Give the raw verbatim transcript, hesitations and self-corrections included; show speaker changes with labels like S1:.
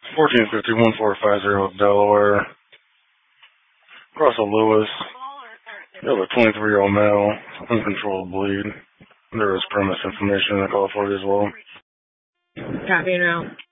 S1: fourteen fifty, one four five zero, Delaware. Russell Lewis. You have a twenty-three-year-old male, uncontrolled bleed. There is premise information in the call for you as well.
S2: Copy now.